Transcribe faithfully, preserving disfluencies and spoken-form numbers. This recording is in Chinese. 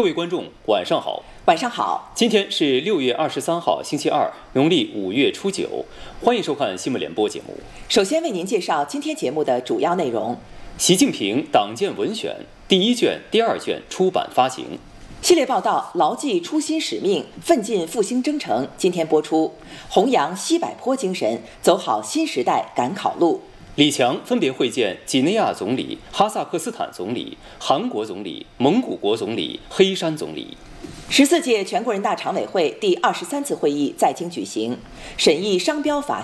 各位观众，晚上好。 晚上好。 今天是六月二十三号，星期二，农历五月初九。欢迎收看新闻联播节目。 首先为您介绍今天节目的主要内容： 习近平党建文选第一卷、第二卷出版发行。 系列报道牢记初心使命，奋进复兴征程，今天播出。弘扬西柏坡精神，走好新时代赶考路。 李强分别会见几内亚总理、哈萨克斯坦总理、韩国总理、蒙古国总理、黑山总理。 十四届全国人大常委会第二十三次会议在京举行，审议商标法